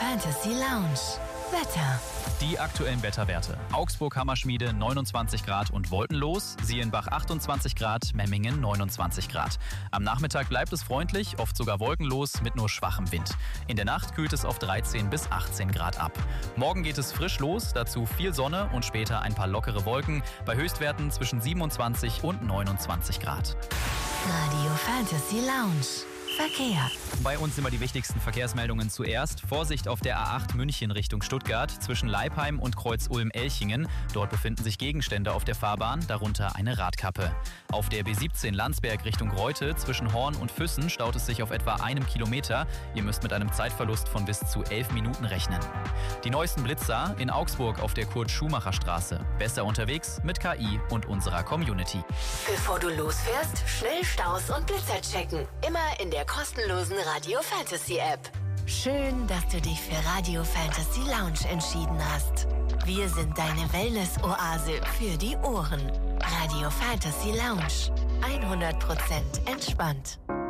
Fantasy Lounge. Wetter. Die aktuellen Wetterwerte. Augsburg Hammerschmiede 29 Grad und wolkenlos, Sielenbach 28 Grad, Memmingen 29 Grad. Am Nachmittag bleibt es freundlich, oft sogar wolkenlos mit nur schwachem Wind. In der Nacht kühlt es auf 13 bis 18 Grad ab. Morgen geht es frisch los, dazu viel Sonne und später ein paar lockere Wolken, bei Höchstwerten zwischen 27 und 29 Grad. Radio Fantasy Lounge. Verkehr. Bei uns immer die wichtigsten Verkehrsmeldungen zuerst. Vorsicht auf der A8 München Richtung Stuttgart zwischen Leipheim und Kreuz Ulm-Elchingen. Dort befinden sich Gegenstände auf der Fahrbahn, darunter eine Radkappe. Auf der B17 Landsberg Richtung Reute zwischen Horn und Füssen staut es sich auf etwa 1 Kilometer. Ihr müsst mit einem Zeitverlust von bis zu 11 Minuten rechnen. Die neuesten Blitzer in Augsburg auf der Kurt-Schumacher-Straße. Besser unterwegs mit KI und unserer Community. Bevor du losfährst, schnell Staus und Blitzer checken. Immer in der kostenlosen Radio Fantasy App. Schön, dass du dich für Radio Fantasy Lounge entschieden hast. Wir sind deine Wellness-Oase für die Ohren. Radio Fantasy Lounge. 100% entspannt.